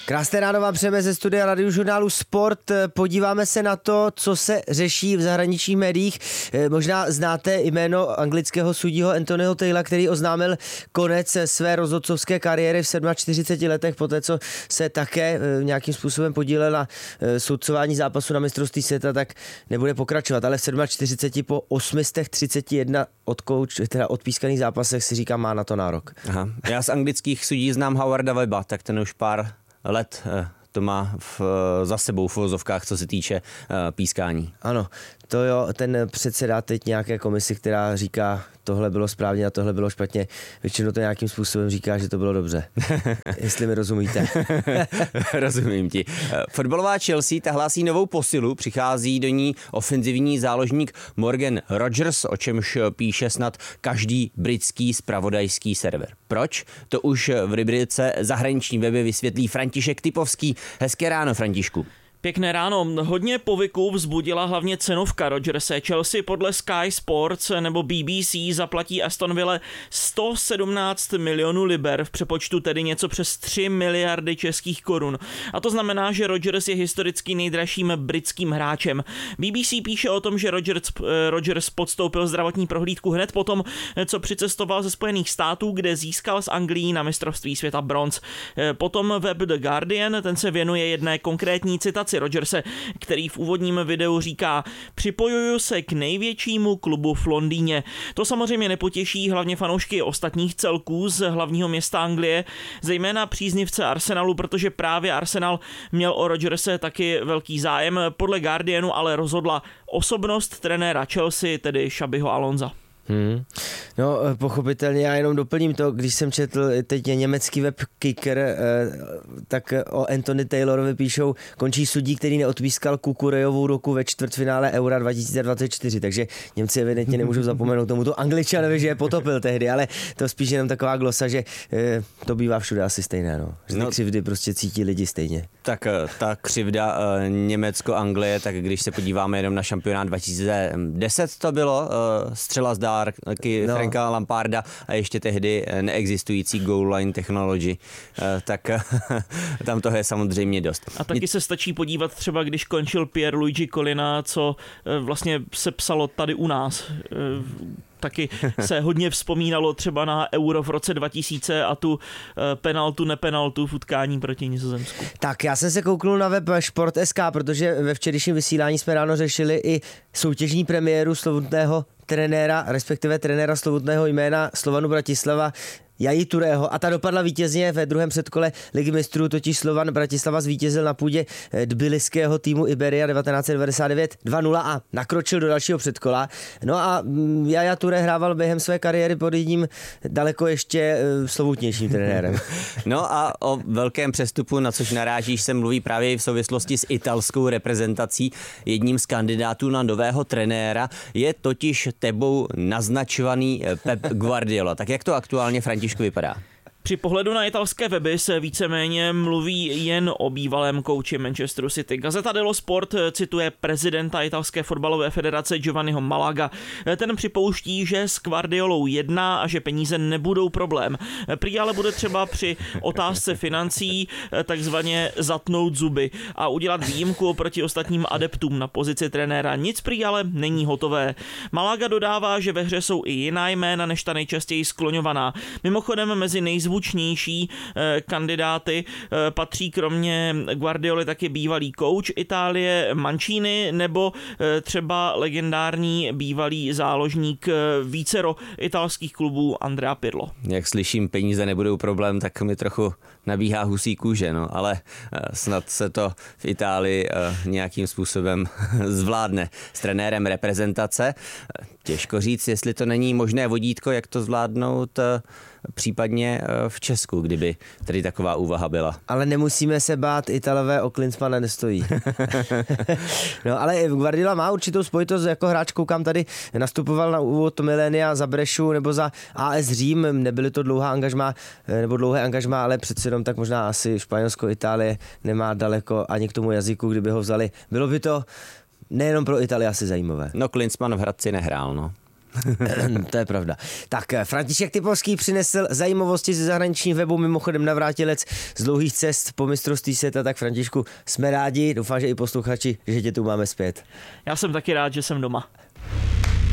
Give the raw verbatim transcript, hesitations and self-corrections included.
Krásné ráno vám přejeme ze studia Radiožurnálu Sport. Podíváme se na to, co se řeší v zahraničních médiích. Možná znáte jméno anglického sudího Anthonyho Taylora, který oznámil konec své rozhodcovské kariéry v čtyřiceti sedmi letech, poté co se také nějakým způsobem podílel na soudcování zápasu na mistrovství světa, tak nebude pokračovat. Ale v čtyřiceti sedmi po osm set třicet jedna odkouč, teda odpískaných zápasech si říká, má na to nárok. Aha. Já z anglických sudí znám Howarda Webba, tak ten už pár let to má v, za sebou v vozovkách, co se týče uh, pískání. Ano, to jo, ten předsedá teď nějaké komisi, která říká, tohle bylo správně a tohle bylo špatně. Většinou to nějakým způsobem říká, že to bylo dobře. Jestli mi rozumíte. Rozumím ti. Fotbalová Chelsea ta hlásí novou posilu, přichází do ní ofenzivní záložník Morgan Rogers, o čemž píše snad každý britský zpravodajský server. Proč? To už v rubrice Zahraniční weby vysvětlí František Typovský. Hezké ráno, Františku. Pěkné ráno. Hodně povyku vzbudila hlavně cenovka Rodgerse. Chelsea podle Sky Sports nebo B B C zaplatí Aston Ville sto sedmnáct milionů liber, v přepočtu tedy něco přes tři miliardy českých korun. A to znamená, že Rodgers je historicky nejdražším britským hráčem. B B C píše o tom, že Rodgers, Rodgers podstoupil zdravotní prohlídku hned potom, co přicestoval ze Spojených států, kde získal z Anglií na mistrovství světa bronz. Potom web The Guardian, ten se věnuje jedné konkrétní citaci Rodgerse, který v úvodním videu říká: připojuju se k největšímu klubu v Londýně. To samozřejmě nepotěší hlavně fanoušky ostatních celků z hlavního města Anglie, zejména příznivce Arsenalu, protože právě Arsenal měl o Rodgerse taky velký zájem. Podle Guardianu ale rozhodla osobnost trenéra Chelsea, tedy Xabiho Alonza. Hmm. No, pochopitelně, já jenom doplním to, když jsem četl teď německý web Kicker, eh, tak o Anthony Taylorovi píšou, končí sudí, který neodpískal Kukurejovou ruku ve čtvrtfinále Eura dva tisíce dvacet čtyři, takže Němci evidentně nemůžou zapomenout tomuto Angličanovi, že je potopil tehdy, ale to spíš jenom taková glosa, že eh, to bývá všude asi stejné, no. Že no, křivdy prostě cítí lidi stejně. Tak ta křivda eh, Německo-Anglie, tak když se podíváme jenom na šampionát dva tisíce deset to bylo, eh, střela zdá taky no. Franka Lamparda a ještě tehdy neexistující goal line technology, tak tam toho je samozřejmě dost. A taky se stačí podívat třeba, když končil Pierluigi Collina, co vlastně se psalo tady u nás. Taky se hodně vzpomínalo třeba na Euro v roce dva tisíce a tu penaltu, nepenaltu v utkání proti Nizozemsku. Tak já jsem se kouknul na web Sport tečka es ká, protože ve včerejším vysílání jsme ráno řešili i soutěžní premiéru slovutného trenéra, respektive trenéra slovutného jména Slovanu Bratislava Jaji Turého, a ta dopadla vítězně ve druhém předkole Ligy mistrů, totiž Slovan Bratislava zvítězil na půdě tbiliského týmu Iberia devatenáct set devadesát devět dva nula a nakročil do dalšího předkola. No a Jaja Touré hrával během své kariéry pod jedním daleko ještě slovutnějším trenérem. No a o velkém přestupu, na což narážíš, se mluví právě i v souvislosti s italskou reprezentací. Jedním z kandidátů na nového trenéra je totiž tebou naznačovaný Pep Guardiola. Tak jak to aktuálně, Františku, vypadá? Při pohledu na italské weby se víceméně mluví jen o bývalém kouči Manchesteru City. Gazeta dello Sport cituje prezidenta italské fotbalové federace Giovanniho Malaga. Ten připouští, že s Guardiolou jedná a že peníze nebudou problém. Prý ale bude třeba při otázce financí takzvaně zatnout zuby a udělat výjimku oproti ostatním adeptům na pozici trenéra. Nic prý ale není hotové. Malaga dodává, že ve hře jsou i jiná jména než ta nejčastěji skloňovaná. Mimochodem mezi nejzvučnější zvučnější eh, kandidáty eh, patří kromě Guardioli taky bývalý kouč Itálie Mancini nebo eh, třeba legendární bývalý záložník eh, vícero italských klubů Andrea Pirlo. Jak slyším, peníze nebudou problém, tak mi trochu nabíhá husí kůže, no, ale eh, snad se to v Itálii eh, nějakým způsobem zvládne s trenérem reprezentace. Těžko říct, jestli to není možné vodítko, jak to zvládnout eh, případně v Česku, kdyby tady taková úvaha byla. Ale nemusíme se bát, Italové o Klinsmanna nestojí. No ale Guardiola má určitou spojitost jako hráč, koukám tady, nastupoval na úvod milénia za Brešu nebo za A S Řím, nebyly to dlouhá angažmá, nebo dlouhé angažmá, ale přeci jenom tak možná asi Španělsko, Itálie nemá daleko ani k tomu jazyku, kdyby ho vzali. Bylo by to nejenom pro Itálii asi zajímavé. No, Klinsmann v Hradci nehrál, no. To je pravda. Tak František Typovský přinesl zajímavosti ze zahraničních webu, mimochodem navrátilec z dlouhých cest po mistrovství světa, tak Františku, jsme rádi, doufám, že i posluchači, že tě tu máme zpět. Já jsem taky rád, že jsem doma.